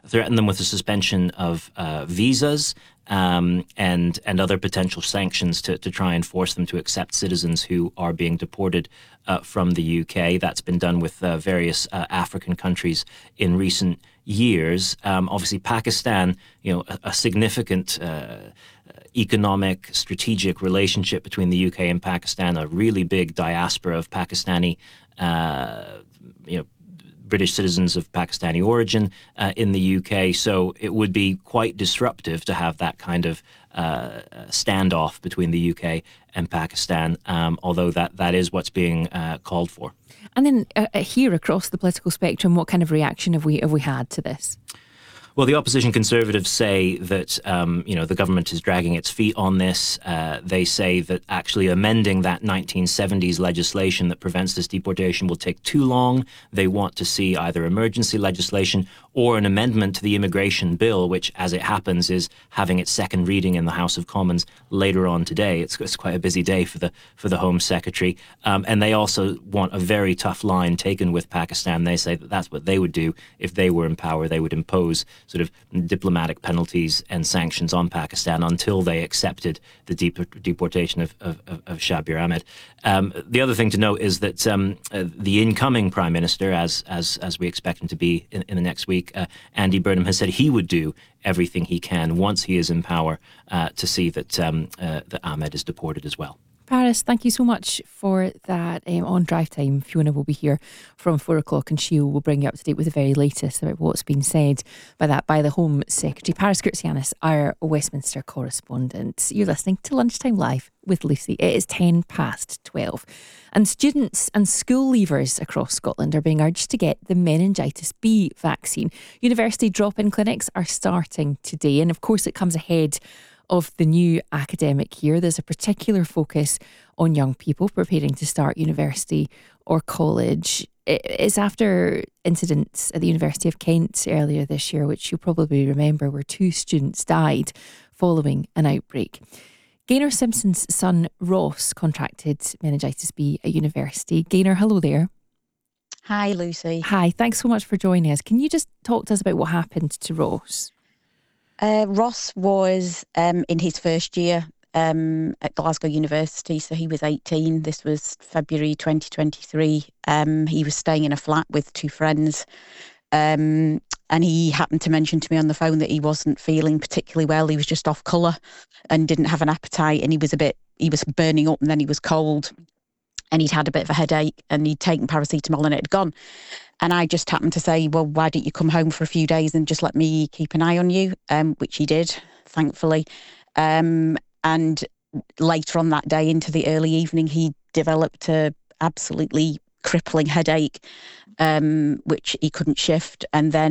threatened them with a suspension of visas and other potential sanctions to try and force them to accept citizens who are being deported from the UK. That's been done with various African countries in recent years. Obviously, Pakistan, a significant economic, strategic relationship between the UK and Pakistan, a really big diaspora of Pakistani, British citizens of Pakistani origin in the UK. So it would be quite disruptive to have that kind of standoff between the UK and Pakistan, although that is what's being called for. And then here across the political spectrum, what kind of reaction have we had to this? Well, the opposition Conservatives say that, the government is dragging its feet on this. They say that actually amending that 1970s legislation that prevents this deportation will take too long. They want to see either emergency legislation or an amendment to the immigration bill, which, as it happens, is having its second reading in the House of Commons later on today. It's quite a busy day for the Home Secretary. And they also want a very tough line taken with Pakistan. They say that that's what they would do if they were in power. They would impose sort of diplomatic penalties and sanctions on Pakistan until they accepted the deportation of Shabir Ahmed. The other thing to note is that the incoming Prime Minister, as we expect him to be in the next week, Andy Burnham, has said he would do everything he can once he is in power to see that Ahmed is deported as well. Paris, thank you so much for that on Drive Time. Fiona will be here from 4 o'clock and she will bring you up to date with the very latest about what's been said by the Home Secretary. Paris Kirtsianis, our Westminster correspondent. You're listening to Lunchtime Live with Lucy. It is 12:10. And students and school leavers across Scotland are being urged to get the meningitis B vaccine. University drop-in clinics are starting today, and of course it comes ahead of the new academic year. There's a particular focus on young people preparing to start university or college. It's after incidents at the University of Kent earlier this year, which you'll probably remember, where 2 students died following an outbreak. Gaynor Simpson's son Ross contracted meningitis B at university. Gaynor, hello there. Hi, Lucy. Hi, thanks so much for joining us. Can you just talk to us about what happened to Ross? Ross was in his first year at Glasgow University, so he was 18. This was February 2023. He was staying in a flat with 2 friends, and he happened to mention to me on the phone that he wasn't feeling particularly well. He was just off colour and didn't have an appetite, and he was burning up, and then he was cold, and he'd had a bit of a headache, and he'd taken paracetamol and it had gone. And I just happened to say, well, why don't you come home for a few days and just let me keep an eye on you, which he did, thankfully. And later on that day into the early evening, he developed a absolutely crippling headache, which he couldn't shift. And then